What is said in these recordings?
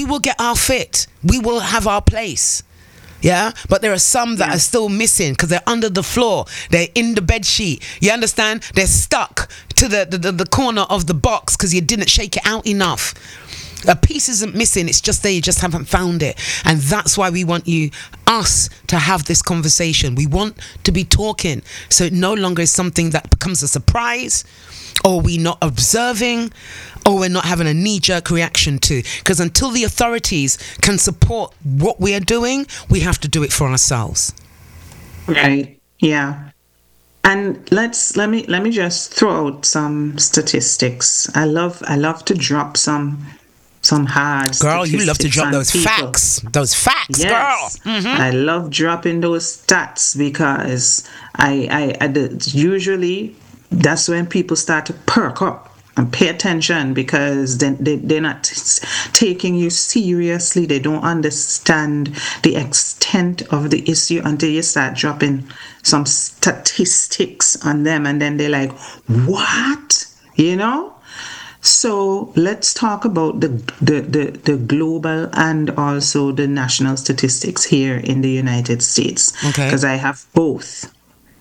will get our fit. We will have our place. Yeah, but there are some that are still missing because they're under the floor. They're in the bed sheet. You understand? They're stuck to the corner of the box because you didn't shake it out enough. A piece isn't missing. It's just there. You just haven't found it. And that's why we want us to have this conversation. We want to be talking, so it no longer is something that becomes a surprise, or we're not observing, or we're not having a knee-jerk reaction to. Because until the authorities can support what we are doing, we have to do it for ourselves. Right. Yeah. And let me just throw out some statistics. I love to drop some hard girl, you love to drop those people. facts. Those facts, yes. Girl. Mm-hmm. I love dropping those stats because usually that's when people start to perk up and pay attention, because they're not taking you seriously. They don't understand the extent of the issue until you start dropping some statistics on them, and then they're like, what? You know? So let's talk about the global and also the national statistics here in the United States. Okay. Because I have both.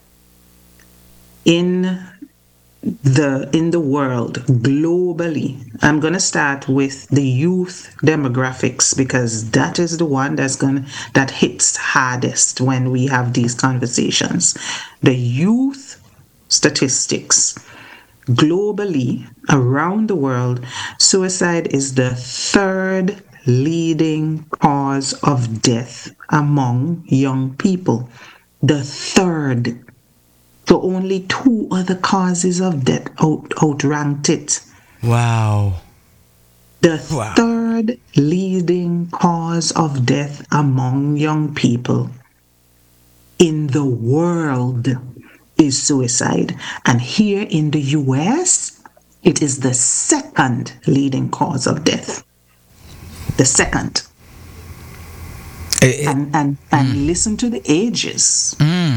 In the world, globally, I'm going to start with the youth demographics, because that is the one that hits hardest when we have these conversations. The youth statistics. Globally, around the world, suicide is the third leading cause of death among young people. The third. So only 2 other causes of death outranked it. Wow. The third leading cause of death among young people in the world is suicide. And here in the US, it is the second leading cause of death. The second. And listen to the ages.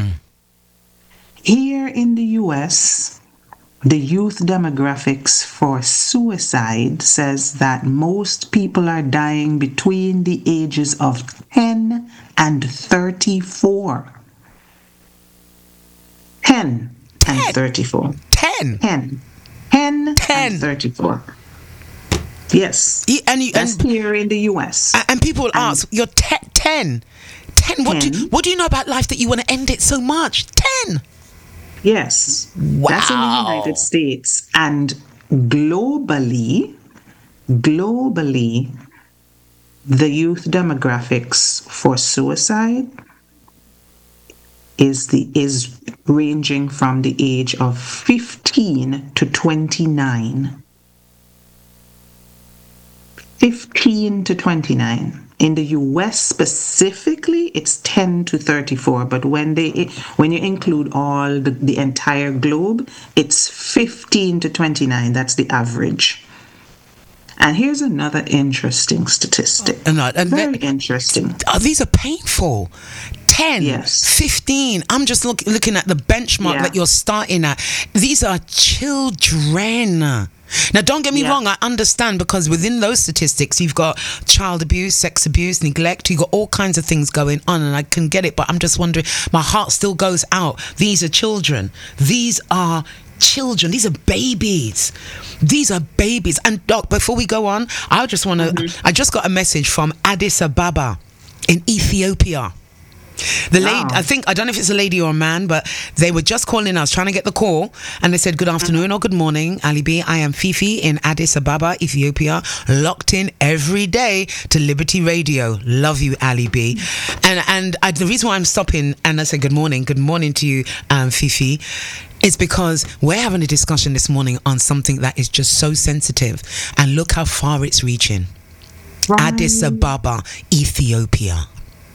Here in the US, the youth demographics for suicide says that most people are dying between the ages of 10 and 34. 10 and 34. 10? 10 and 34. Yes. That's here in the US. And people will ask, you're 10. 10? What do you know about life that you want to end it so much? 10? Yes. Wow. That's in the United States. And globally, the youth demographics for suicide is ranging from the age of 15 to 29. 15 to 29. In the US specifically, it's 10 to 34. But when you include all the entire globe, it's 15 to 29. That's the average. And here's another interesting statistic. Very interesting. These are painful. 10, yes. 15. I'm just looking at the benchmark that you're starting at. These are children. Now, don't get me wrong, I understand, because within those statistics, you've got child abuse, sex abuse, neglect, you've got all kinds of things going on, and I can get it, but I'm just wondering, my heart still goes out. These are children. These are children. These are babies. These are babies. And Doc, before we go on, I just want to, I just got a message from Addis Ababa in Ethiopia. The lady, I don't know if it's a lady or a man, but they were just calling us, trying to get the call, and they said, good afternoon or good morning, Ali B. I am Fifi in Addis Ababa, Ethiopia, locked in every day to Liberty Radio. Love you, Ali B. And the reason why I'm stopping and I said good morning to you, Fifi, is because we're having a discussion this morning on something that is just so sensitive, and look how far it's reaching. Right. Addis Ababa, Ethiopia.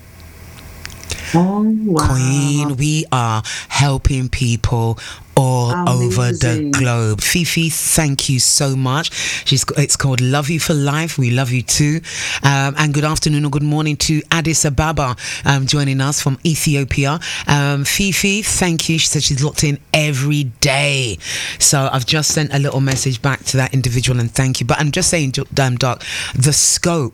Oh, wow. Queen, we are helping people all over the globe. Fifi, thank you so much. It's called Love You for Life. We love you too. And good afternoon or good morning to Addis Ababa joining us from Ethiopia. Fifi, thank you. She said she's locked in every day. So I've just sent a little message back to that individual and thank you. But I'm just saying, Doc, the scope